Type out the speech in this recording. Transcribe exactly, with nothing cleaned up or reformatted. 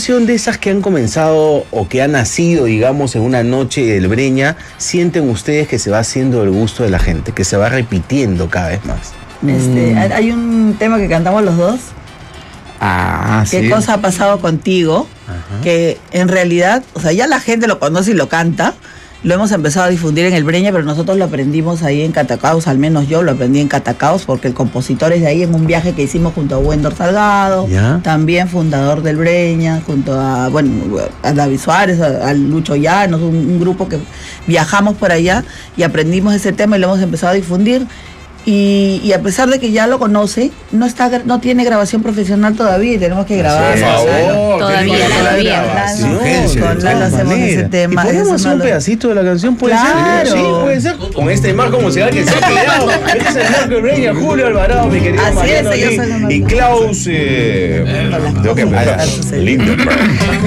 canción de esas que han comenzado o que ha nacido, digamos, en una noche del Breña, sienten ustedes que se va haciendo el gusto de la gente, que se va repitiendo cada vez más? Este, Mm. hay un tema que cantamos los dos. Ah, ¿Qué sí. cosa ha pasado contigo? Ajá. Que en realidad, o sea, ya la gente lo conoce y lo canta. Lo hemos empezado a difundir en el Breña, pero nosotros lo aprendimos ahí en Catacaos, al menos yo lo aprendí en Catacaos, porque el compositor es de ahí en un viaje que hicimos junto a Wendor Salgado, ¿Ya? también fundador del Breña, junto a, bueno, a David Suárez, a, a Lucho Llanos, un, un grupo que viajamos por allá y aprendimos ese tema y lo hemos empezado a difundir. Y, y a pesar de que ya lo conoce, no está no tiene grabación profesional todavía y tenemos que grabar. Por favor, Todavía, tiene que todavía. haber grabación. Urgencia, Con de Lalo todas hacemos maneras. ese tema. ¿Y podemos eso hacer no un lo- pedacito de la canción? ¿Puede Claro. ser? Sí, puede ser. Con este marco musical que se ha creado. Este es el marco del Breña, Julio Alvarado, mi querido Así es, Mariano yo Lee, soy la y más- Klaus, eh, Con las tengo que cosas apuntar, que suceden. Lindenberg.